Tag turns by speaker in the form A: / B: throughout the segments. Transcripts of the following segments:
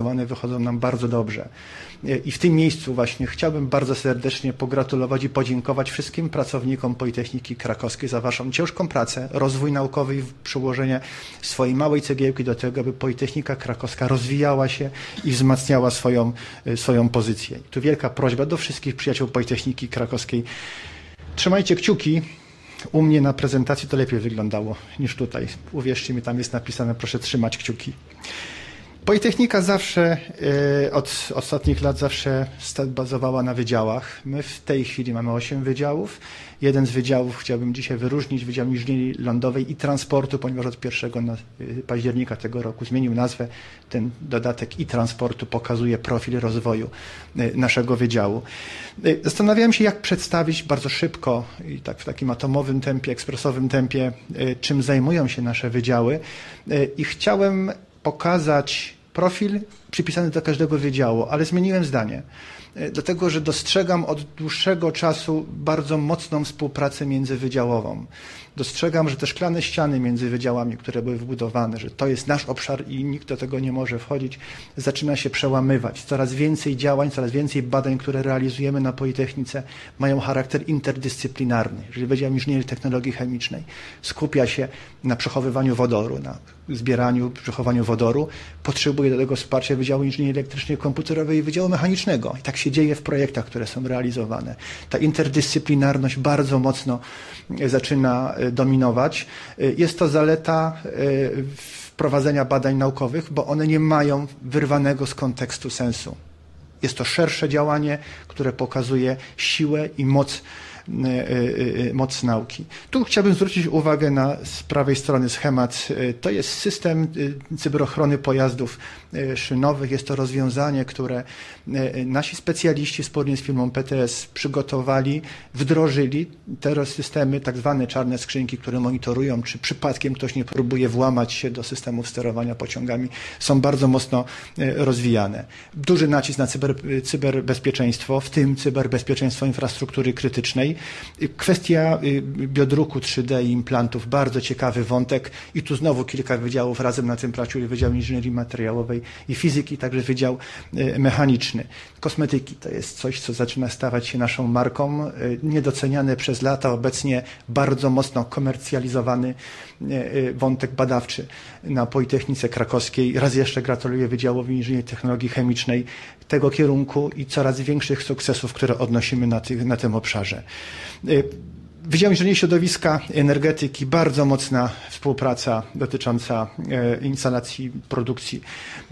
A: one wychodzą nam bardzo dobrze. I w tym miejscu właśnie chciałbym bardzo serdecznie pogratulować i podziękować wszystkim pracownikom Politechniki Krakowskiej za waszą ciężką pracę, rozwój naukowy i przyłożenie swojej małej cegiełki do tego, aby Politechnika Krakowska rozwijała się i wzmacniała swoją pozycję. I tu wielka prośba do wszystkich przyjaciół Politechniki Krakowskiej. Trzymajcie kciuki. U mnie na prezentacji to lepiej wyglądało niż tutaj. Uwierzcie mi, tam jest napisane, proszę trzymać kciuki. Politechnika zawsze, od ostatnich lat zawsze bazowała na wydziałach. My w tej chwili mamy 8 wydziałów. Jeden z wydziałów chciałbym dzisiaj wyróżnić, Wydział Inżynierii Lądowej i Transportu, ponieważ od 1 października tego roku zmienił nazwę. Ten dodatek i transportu pokazuje profil rozwoju naszego wydziału. Zastanawiałem się, jak przedstawić bardzo szybko i tak w takim atomowym tempie, ekspresowym tempie, czym zajmują się nasze wydziały i chciałem pokazać profil przypisany do każdego wydziału, ale zmieniłem zdanie, dlatego że dostrzegam od dłuższego czasu bardzo mocną współpracę międzywydziałową. Dostrzegam, że te szklane ściany między wydziałami, które były wbudowane, że to jest nasz obszar i nikt do tego nie może wchodzić, zaczyna się przełamywać. Coraz więcej działań, coraz więcej badań, które realizujemy na Politechnice, mają charakter interdyscyplinarny. Jeżeli Wydział Inżynierii Technologii Chemicznej skupia się na przechowywaniu wodoru, na zbieraniu, przechowaniu wodoru, potrzebuje do tego wsparcia Wydziału Inżynierii Elektrycznej, Komputerowej i Wydziału Mechanicznego. I tak się dzieje w projektach, które są realizowane. Ta interdyscyplinarność bardzo mocno zaczyna dominować. Jest to zaleta wprowadzenia badań naukowych, bo one nie mają wyrwanego z kontekstu sensu. Jest to szersze działanie, które pokazuje siłę i moc nauki. Tu chciałbym zwrócić uwagę na z prawej strony schemat. To jest system cyberochrony pojazdów szynowych. Jest to rozwiązanie, które nasi specjaliści wspólnie z firmą PTS przygotowali, wdrożyli. Te systemy, tak zwane czarne skrzynki, które monitorują, czy przypadkiem ktoś nie próbuje włamać się do systemów sterowania pociągami, są bardzo mocno rozwijane. Duży nacisk na cyberbezpieczeństwo, w tym cyberbezpieczeństwo infrastruktury krytycznej. Kwestia biodruku 3D i implantów, bardzo ciekawy wątek i tu znowu kilka wydziałów razem na tym pracuje, Wydział Inżynierii Materiałowej i Fizyki, także Wydział Mechaniczny. Kosmetyki to jest coś, co zaczyna stawać się naszą marką, niedoceniane przez lata, obecnie bardzo mocno komercjalizowany wątek badawczy na Politechnice Krakowskiej. Raz jeszcze gratuluję Wydziałowi Inżynierii Technologii Chemicznej tego kierunku i coraz większych sukcesów, które odnosimy na tym obszarze. Wydział Inżynierii Środowiska i Energetyki, bardzo mocna współpraca dotycząca instalacji produkcji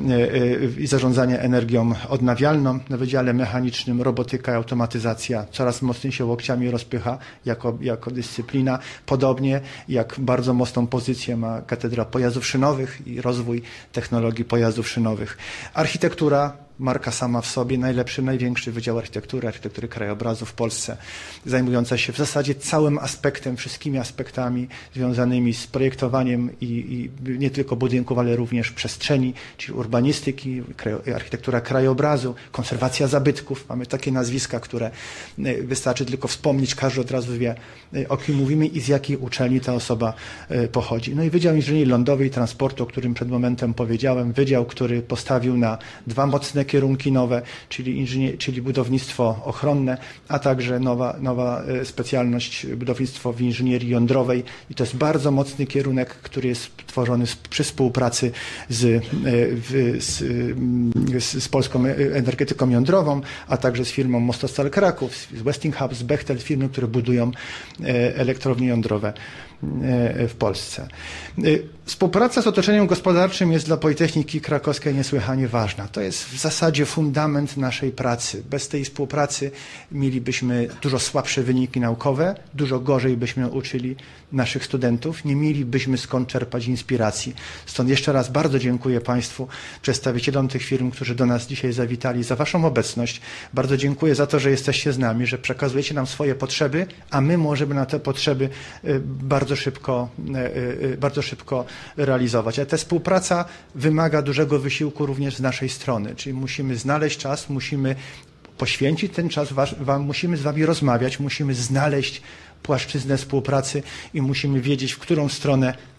A: i zarządzania energią odnawialną. Na Wydziale Mechanicznym robotyka i automatyzacja coraz mocniej się łokciami rozpycha jako dyscyplina. Podobnie jak bardzo mocną pozycję ma Katedra Pojazdów Szynowych i rozwój technologii pojazdów szynowych. Architektura, marka sama w sobie, najlepszy, największy Wydział Architektury Krajobrazu w Polsce, zajmująca się w zasadzie całym aspektem, wszystkimi aspektami związanymi z projektowaniem i nie tylko budynków, ale również przestrzeni, czyli urbanistyki, architektura krajobrazu, konserwacja zabytków. Mamy takie nazwiska, które wystarczy tylko wspomnieć, każdy od razu wie, o kim mówimy i z jakiej uczelni ta osoba pochodzi. No i Wydział Inżynierii Lądowej i Transportu, o którym przed momentem powiedziałem, wydział, który postawił na dwa mocne kierunki nowe, czyli budownictwo ochronne, a także nowa specjalność budownictwo w inżynierii jądrowej i to jest bardzo mocny kierunek, który jest tworzony przy współpracy z polską energetyką jądrową, a także z firmą Mostostal Kraków, z Westinghouse, z Bechtel, firmy, które budują elektrownie jądrowe w Polsce. Współpraca z otoczeniem gospodarczym jest dla Politechniki Krakowskiej niesłychanie ważna. To jest w zasadzie fundament naszej pracy. Bez tej współpracy mielibyśmy dużo słabsze wyniki naukowe, dużo gorzej byśmy uczyli naszych studentów, nie mielibyśmy skąd czerpać inspiracji. Stąd jeszcze raz bardzo dziękuję Państwu, przedstawicielom tych firm, którzy do nas dzisiaj zawitali, za Waszą obecność. Bardzo dziękuję za to, że jesteście z nami, że przekazujecie nam swoje potrzeby, a my możemy na te potrzeby bardzo szybko realizować. Ale ta współpraca wymaga dużego wysiłku również z naszej strony, czyli musimy znaleźć czas, musimy poświęcić ten czas, musimy z Wami rozmawiać, musimy znaleźć płaszczyznę współpracy i musimy wiedzieć, w którą stronę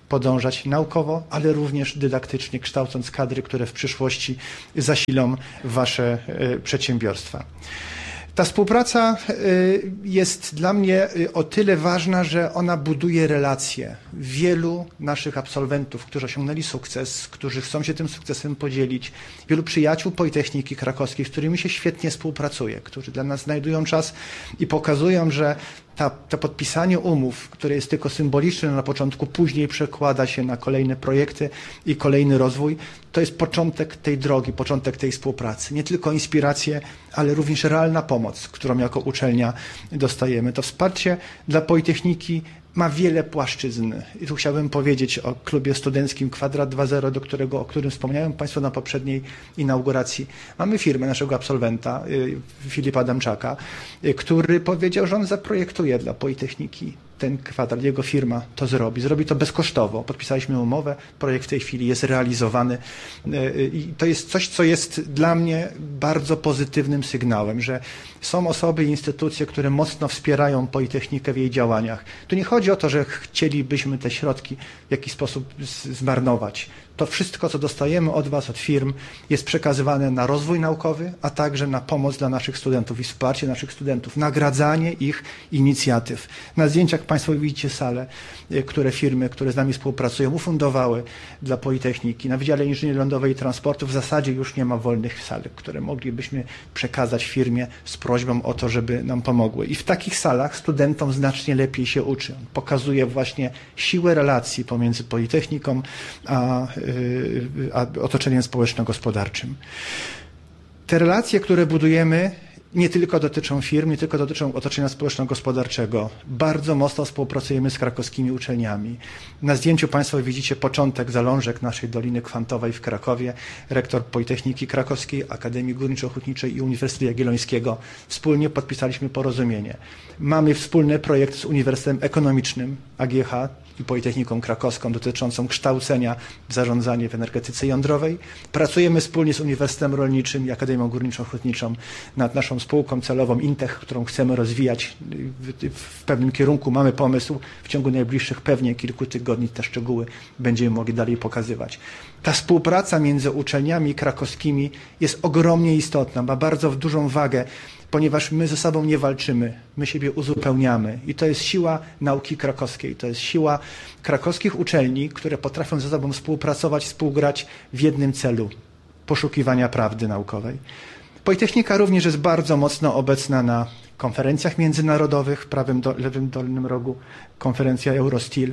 A: podążać naukowo, ale również dydaktycznie, kształcąc kadry, które w przyszłości zasilą wasze przedsiębiorstwa. Ta współpraca jest dla mnie o tyle ważna, że ona buduje relacje. Wielu naszych absolwentów, którzy osiągnęli sukces, którzy chcą się tym sukcesem podzielić, wielu przyjaciół Politechniki Krakowskiej, z którymi się świetnie współpracuje, którzy dla nas znajdują czas i pokazują, że to podpisanie umów, które jest tylko symboliczne na początku, później przekłada się na kolejne projekty i kolejny rozwój. To jest początek tej drogi, początek tej współpracy. Nie tylko inspiracje, ale również realna pomoc, którą jako uczelnia dostajemy. To wsparcie dla Politechniki ma wiele płaszczyzn. I tu chciałbym powiedzieć o klubie studenckim Kwadrat 2.0, o którym wspomniałem Państwu na poprzedniej inauguracji. Mamy firmę naszego absolwenta, Filipa Adamczaka, który powiedział, że on zaprojektuje dla Politechniki ten kwadrat, jego firma to zrobi. Zrobi to bezkosztowo. Podpisaliśmy umowę, projekt w tej chwili jest realizowany i to jest coś, co jest dla mnie bardzo pozytywnym sygnałem, że są osoby i instytucje, które mocno wspierają Politechnikę w jej działaniach. Tu nie chodzi o to, że chcielibyśmy te środki w jakiś sposób zmarnować. To wszystko, co dostajemy od Was, od firm, jest przekazywane na rozwój naukowy, a także na pomoc dla naszych studentów i wsparcie naszych studentów, nagradzanie ich inicjatyw. Na zdjęciach Państwo widzicie salę, które firmy, które z nami współpracują, ufundowały dla Politechniki. Na Wydziale Inżynierii Lądowej i Transportu w zasadzie już nie ma wolnych sal, które moglibyśmy przekazać firmie z prośbą o to, żeby nam pomogły. I w takich salach studentom znacznie lepiej się uczy. Pokazuje właśnie siłę relacji pomiędzy Politechniką a otoczeniem społeczno-gospodarczym. Te relacje, które budujemy, nie tylko dotyczą firm, nie tylko dotyczą otoczenia społeczno-gospodarczego. Bardzo mocno współpracujemy z krakowskimi uczelniami. Na zdjęciu Państwo widzicie początek zalążek naszej Doliny Kwantowej w Krakowie. Rektor Politechniki Krakowskiej, Akademii Górniczo-Hutniczej i Uniwersytetu Jagiellońskiego. Wspólnie podpisaliśmy porozumienie. Mamy wspólny projekt z Uniwersytetem Ekonomicznym AGH i Politechniką Krakowską dotyczącą kształcenia w zarządzaniu w energetyce jądrowej. Pracujemy wspólnie z Uniwersytetem Rolniczym i Akademią Górniczo-Hutniczą nad naszą spółką celową Intech, którą chcemy rozwijać w pewnym kierunku. Mamy pomysł, w ciągu najbliższych pewnie kilku tygodni te szczegóły będziemy mogli dalej pokazywać. Ta współpraca między uczelniami krakowskimi jest ogromnie istotna, ma bardzo dużą wagę, ponieważ my ze sobą nie walczymy, my siebie uzupełniamy i to jest siła nauki krakowskiej, to jest siła krakowskich uczelni, które potrafią ze sobą współpracować, współgrać w jednym celu poszukiwania prawdy naukowej. Politechnika również jest bardzo mocno obecna na konferencjach międzynarodowych, w lewym dolnym rogu konferencja Eurosteel,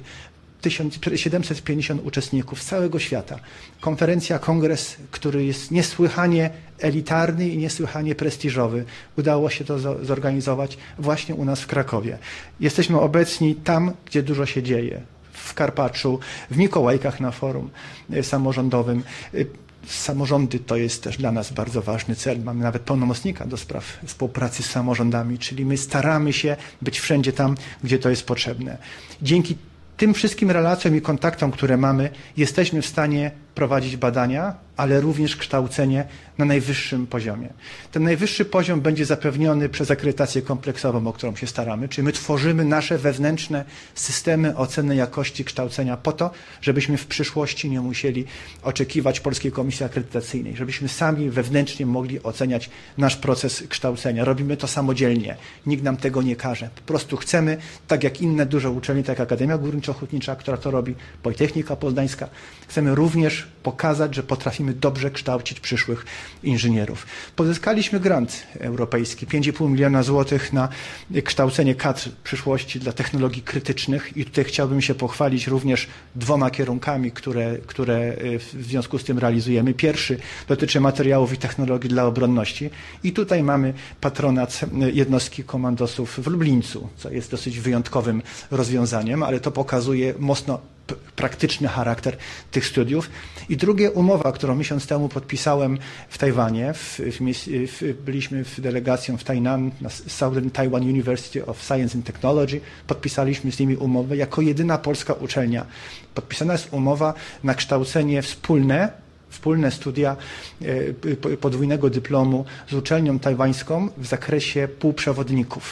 A: 750 uczestników z całego świata. Konferencja, kongres, który jest niesłychanie elitarny i niesłychanie prestiżowy. Udało się to zorganizować właśnie u nas w Krakowie. Jesteśmy obecni tam, gdzie dużo się dzieje. W Karpaczu, w Mikołajkach na forum samorządowym. Samorządy to jest też dla nas bardzo ważny cel. Mamy nawet pełnomocnika do spraw współpracy z samorządami, czyli my staramy się być wszędzie tam, gdzie to jest potrzebne. Dzięki tym wszystkim relacjom i kontaktom, które mamy, jesteśmy w stanie prowadzić badania, ale również kształcenie na najwyższym poziomie. Ten najwyższy poziom będzie zapewniony przez akredytację kompleksową, o którą się staramy, czyli my tworzymy nasze wewnętrzne systemy oceny jakości kształcenia po to, żebyśmy w przyszłości nie musieli oczekiwać Polskiej Komisji Akredytacyjnej, żebyśmy sami wewnętrznie mogli oceniać nasz proces kształcenia. Robimy to samodzielnie, nikt nam tego nie każe. Po prostu chcemy, tak jak inne duże uczelnie, tak jak Akademia Górniczo-Hutnicza, która to robi, Politechnika Poznańska, chcemy również pokazać, że potrafimy dobrze kształcić przyszłych inżynierów. Pozyskaliśmy grant europejski, 5,5 miliona złotych na kształcenie kadr przyszłości dla technologii krytycznych i tutaj chciałbym się pochwalić również 2 kierunkami, które w związku z tym realizujemy. Pierwszy dotyczy materiałów i technologii dla obronności i tutaj mamy patronat jednostki komandosów w Lublińcu, co jest dosyć wyjątkowym rozwiązaniem, ale to pokazuje mocno praktyczny charakter tych studiów. I drugie, umowa, którą miesiąc temu podpisałem w Tajwanie. Byliśmy w delegacją w Tainan na Southern Taiwan University of Science and Technology. Podpisaliśmy z nimi umowę jako jedyna polska uczelnia. Podpisana jest umowa na kształcenie wspólne studia podwójnego dyplomu z uczelnią tajwańską w zakresie półprzewodników.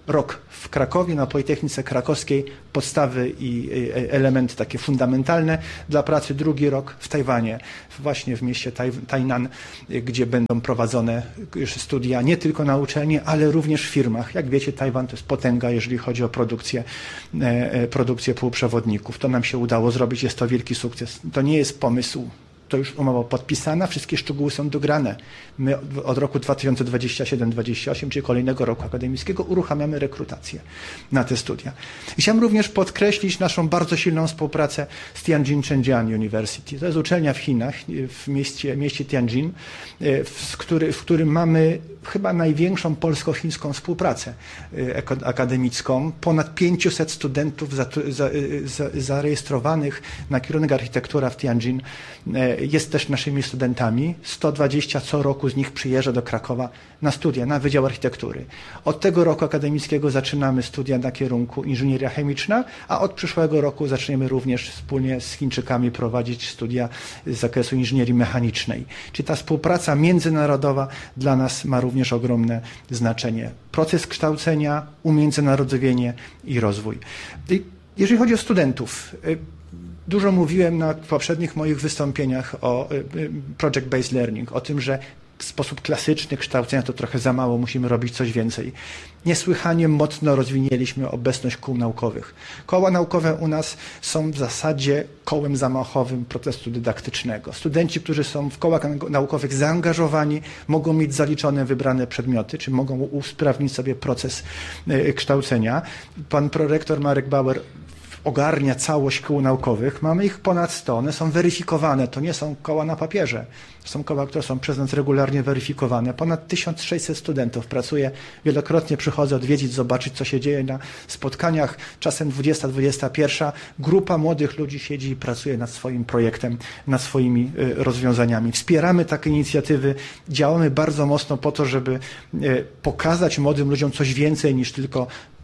A: rok w Krakowie, na Politechnice Krakowskiej, podstawy i elementy takie fundamentalne dla pracy, drugi rok w Tajwanie, właśnie w mieście Tainan, gdzie będą prowadzone studia nie tylko na uczelni, ale również w firmach. Jak wiecie, Tajwan to jest potęga, jeżeli chodzi o produkcję półprzewodników. To nam się udało zrobić, jest to wielki sukces. To nie jest pomysł. To już umowa podpisana, wszystkie szczegóły są dograne. My od roku 2027-2028, czyli kolejnego roku akademickiego, uruchamiamy rekrutację na te studia. I chciałem również podkreślić naszą bardzo silną współpracę z Tianjin Zhenjiang University. To jest uczelnia w Chinach, w mieście Tianjin, w którym mamy chyba największą polsko-chińską współpracę akademicką. Ponad 500 studentów zarejestrowanych na kierunek architektura w Tianjin jest też naszymi studentami. 120 co roku z nich przyjeżdża do Krakowa na studia, na Wydział Architektury. Od tego roku akademickiego zaczynamy studia na kierunku inżynieria chemiczna, a od przyszłego roku zaczniemy również wspólnie z Chińczykami prowadzić studia z zakresu inżynierii mechanicznej. Czyli ta współpraca międzynarodowa dla nas ma również ogromne znaczenie. Proces kształcenia, umiędzynarodowienie i rozwój. Jeżeli chodzi o studentów, dużo mówiłem na poprzednich moich wystąpieniach o project-based learning, o tym, że w sposób klasyczny kształcenia to trochę za mało, musimy robić coś więcej. Niesłychanie mocno rozwinęliśmy obecność kół naukowych. Koła naukowe u nas są w zasadzie kołem zamachowym procesu dydaktycznego. Studenci, którzy są w kołach naukowych zaangażowani, mogą mieć zaliczone wybrane przedmioty, czy mogą usprawnić sobie proces kształcenia. Pan prorektor Marek Bauer ogarnia całość kół naukowych. Mamy ich ponad 100, one są weryfikowane, to nie są koła na papierze. Są koła, które są przez nas regularnie weryfikowane. Ponad 1600 studentów pracuje, wielokrotnie przychodzę odwiedzić, zobaczyć, co się dzieje na spotkaniach, czasem 20-21. Grupa młodych ludzi siedzi i pracuje nad swoim projektem, nad swoimi rozwiązaniami. Wspieramy takie inicjatywy, działamy bardzo mocno po to, żeby pokazać młodym ludziom coś więcej niż tylko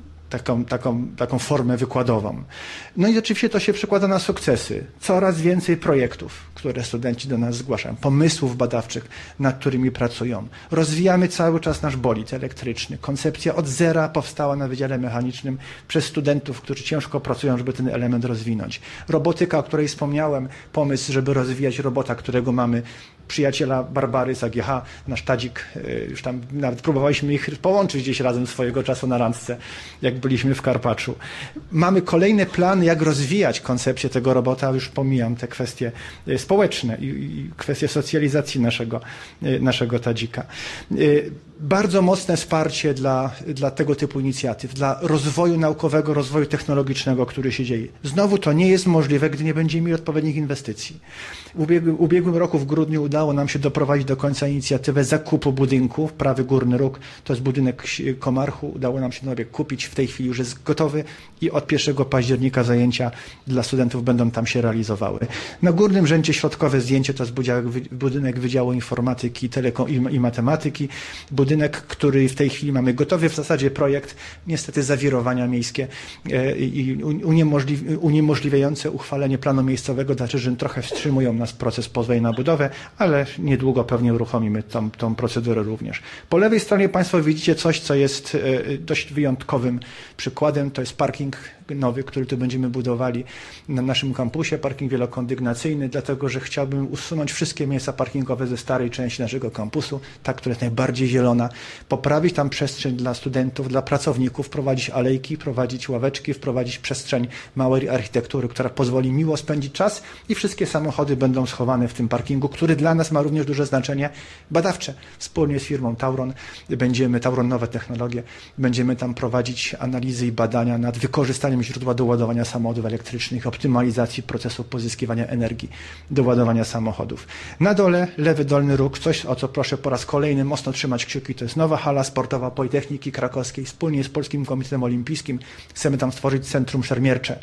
A: taką formę wykładową. No i oczywiście to się przekłada na sukcesy. Coraz więcej projektów, które studenci do nas zgłaszają, pomysłów badawczych, nad którymi pracują. Rozwijamy cały czas nasz bolid elektryczny. Koncepcja od zera powstała na Wydziale Mechanicznym przez studentów, którzy ciężko pracują, żeby ten element rozwinąć. Robotyka, o której wspomniałem, pomysł, żeby rozwijać robota, którego mamy, przyjaciela Barbary z AGH, nasz Tadzik, już tam nawet próbowaliśmy ich połączyć gdzieś razem swojego czasu na randce, jak byliśmy w Karpaczu. Mamy kolejne plany, jak rozwijać koncepcję tego robota, już pomijam te kwestie społeczne i kwestie socjalizacji naszego Tadzika. Bardzo mocne wsparcie dla tego typu inicjatyw, dla rozwoju naukowego, rozwoju technologicznego, który się dzieje. Znowu to nie jest możliwe, gdy nie będziemy mieli odpowiednich inwestycji. W ubiegłym roku w grudniu udało nam się doprowadzić do końca inicjatywę zakupu budynku, Prawy Górny Róg, to jest budynek Komarchu, udało nam się kupić, w tej chwili już jest gotowy i od 1 października zajęcia dla studentów będą tam się realizowały. Na górnym rzędzie środkowe zdjęcie to jest budynek Wydziału Informatyki i Matematyki, budynek, który w tej chwili mamy gotowy, w zasadzie projekt, niestety zawirowania miejskie i uniemożliwiające uchwalenie planu miejscowego, znaczy, że trochę wstrzymują nas proces pozwolenia na budowę, ale niedługo pewnie uruchomimy tą procedurę również. Po lewej stronie Państwo widzicie coś, co jest dość wyjątkowym przykładem, to jest parking nowy, który tu będziemy budowali na naszym kampusie, parking wielokondygnacyjny, dlatego, że chciałbym usunąć wszystkie miejsca parkingowe ze starej części naszego kampusu, ta, która jest najbardziej zielona, poprawić tam przestrzeń dla studentów, dla pracowników, wprowadzić alejki, wprowadzić ławeczki, wprowadzić przestrzeń małej architektury, która pozwoli miło spędzić czas i wszystkie samochody będą schowane w tym parkingu, który dla nas ma również duże znaczenie badawcze. Wspólnie z firmą Tauron Tauron Nowe Technologie, będziemy tam prowadzić analizy i badania nad wykorzystaniem źródła do ładowania samochodów elektrycznych, optymalizacji procesu pozyskiwania energii do ładowania samochodów. Na dole, lewy dolny róg, coś, o co proszę po raz kolejny mocno trzymać kciuki, to jest nowa hala sportowa Politechniki Krakowskiej. Wspólnie z Polskim Komitetem Olimpijskim chcemy tam stworzyć centrum szermiercze.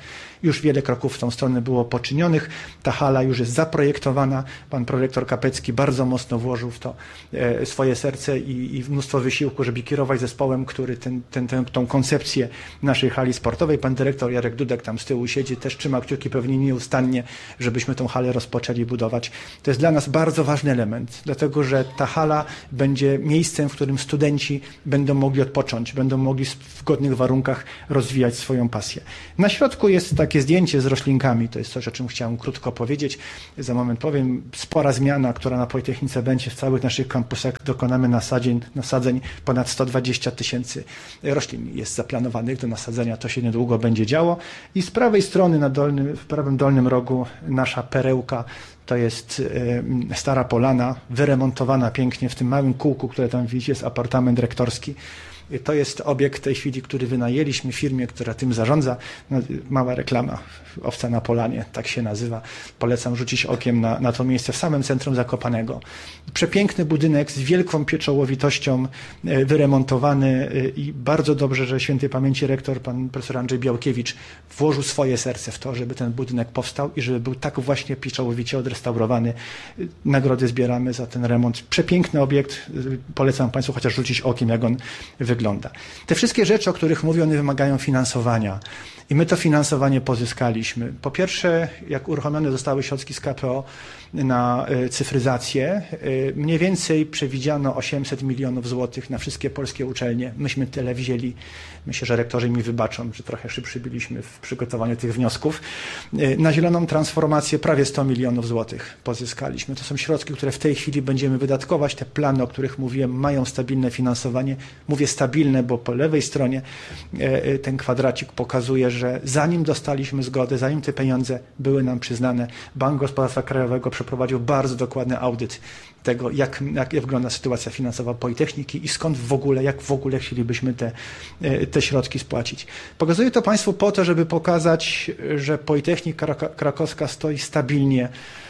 A: Już wiele kroków w tą stronę było poczynionych. Ta hala już jest zaprojektowana. Pan prorektor Kapecki bardzo mocno włożył w to swoje serce i mnóstwo wysiłku, żeby kierować zespołem, który tą koncepcję naszej hali sportowej. Pan dyrektor Jarek Dudek tam z tyłu siedzi, też trzyma kciuki pewnie nieustannie, żebyśmy tą halę rozpoczęli budować. To jest dla nas bardzo ważny element, dlatego że ta hala będzie miejscem, w którym studenci będą mogli odpocząć, będą mogli w godnych warunkach rozwijać swoją pasję. Na środku jest takie zdjęcie z roślinkami, to jest coś, o czym chciałem krótko powiedzieć. Za moment powiem, spora zmiana, która na Politechnice będzie w całych naszych kampusach. Dokonamy nasadzeń ponad 120 000 roślin jest zaplanowanych do nasadzenia, to się niedługo będzie działo. I z prawej strony w prawym dolnym rogu nasza perełka. To jest stara polana, wyremontowana pięknie. W tym małym kółku, które tam widzicie, jest apartament rektorski. To jest obiekt w tej chwili, który wynajęliśmy firmie, która tym zarządza. No, mała reklama, Owca na Polanie, tak się nazywa. Polecam rzucić okiem na to miejsce w samym centrum Zakopanego. Przepiękny budynek z wielką pieczołowitością, wyremontowany i bardzo dobrze, że świętej pamięci rektor, pan profesor Andrzej Białkiewicz, włożył swoje serce w to, żeby ten budynek powstał i żeby był tak właśnie pieczołowicie odrestaurowany. Nagrody zbieramy za ten remont. Przepiękny obiekt. Polecam Państwu chociaż rzucić okiem, jak on wygląda. Te wszystkie rzeczy, o których mówię, one wymagają finansowania. I my to finansowanie pozyskaliśmy. Po pierwsze, jak uruchomione zostały środki z KPO na cyfryzację, mniej więcej przewidziano 800 milionów złotych na wszystkie polskie uczelnie. Myśmy tyle wzięli. Myślę, że rektorzy mi wybaczą, że trochę szybszy byliśmy w przygotowaniu tych wniosków. Na zieloną transformację prawie 100 milionów złotych pozyskaliśmy. To są środki, które w tej chwili będziemy wydatkować. Te plany, o których mówiłem, mają stabilne finansowanie. Mówię stabilne, bo po lewej stronie ten kwadracik pokazuje, że zanim dostaliśmy zgodę, zanim te pieniądze były nam przyznane, Bank Gospodarstwa Krajowego przeprowadził bardzo dokładny audyt tego, jak wygląda sytuacja finansowa Politechniki i skąd jak w ogóle chcielibyśmy te środki spłacić. Pokazuję to Państwu po to, żeby pokazać, że Politechnika Krakowska stoi stabilnie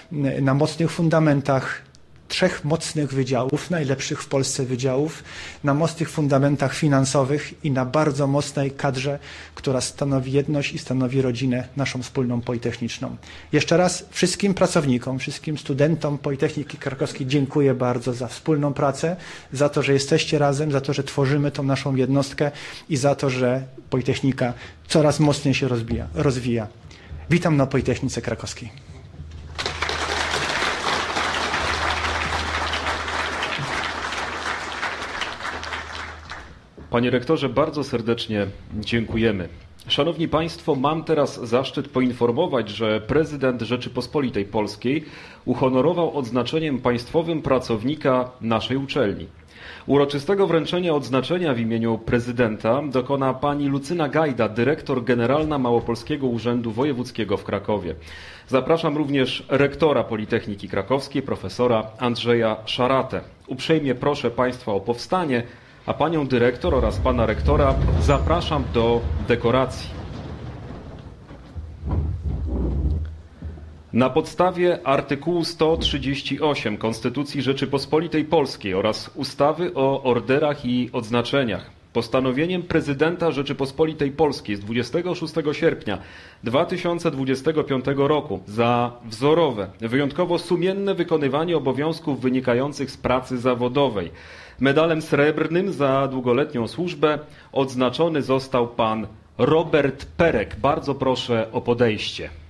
A: na mocnych fundamentach 3 mocnych wydziałów, najlepszych w Polsce wydziałów, na mocnych fundamentach finansowych i na bardzo mocnej kadrze, która stanowi jedność i stanowi rodzinę naszą wspólną politechniczną. Jeszcze raz wszystkim pracownikom, wszystkim studentom Politechniki Krakowskiej dziękuję bardzo za wspólną pracę, za to, że jesteście razem, za to, że tworzymy tą naszą jednostkę i za to, że Politechnika coraz mocniej się rozwija. Witam na Politechnice Krakowskiej.
B: Panie rektorze, bardzo serdecznie dziękujemy. Szanowni Państwo, mam teraz zaszczyt poinformować, że prezydent Rzeczypospolitej Polskiej uhonorował odznaczeniem państwowym pracownika naszej uczelni. Uroczystego wręczenia odznaczenia w imieniu prezydenta dokona pani Lucyna Gajda, dyrektor generalna Małopolskiego Urzędu Wojewódzkiego w Krakowie. Zapraszam również rektora Politechniki Krakowskiej, profesora Andrzeja Szaratę. Uprzejmie proszę Państwa o powstanie, a panią dyrektor oraz pana rektora zapraszam do dekoracji. Na podstawie artykułu 138 Konstytucji Rzeczypospolitej Polskiej oraz ustawy o orderach i odznaczeniach postanowieniem prezydenta Rzeczypospolitej Polskiej z 26 sierpnia 2025 roku za wzorowe, wyjątkowo sumienne wykonywanie obowiązków wynikających z pracy zawodowej medalem srebrnym za długoletnią służbę odznaczony został pan Robert Perek. Bardzo proszę o podejście.